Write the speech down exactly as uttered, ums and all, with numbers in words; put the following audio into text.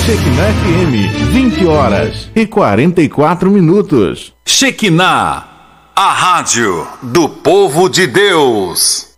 Shekinah F M, vinte horas e quarenta e quatro minutos. Shekinah, a rádio do povo de Deus.